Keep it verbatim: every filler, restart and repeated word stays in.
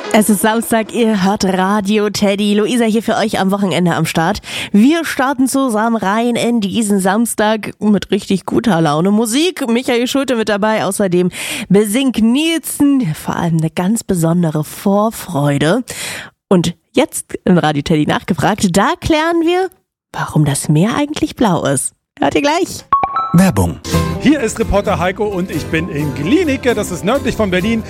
Es ist Samstag, ihr hört Radio Teddy. Luisa hier für euch am Wochenende am Start. Wir starten zusammen rein in diesen Samstag mit richtig guter Laune. Musik, Michael Schulte mit dabei, außerdem Besink Nielsen, vor allem eine ganz besondere Vorfreude. Und jetzt in Radio Teddy nachgefragt, da klären wir, warum das Meer eigentlich blau ist. Hört ihr gleich. Werbung. Hier ist Reporter Heiko und ich bin in Glienicke, das ist nördlich von Berlin.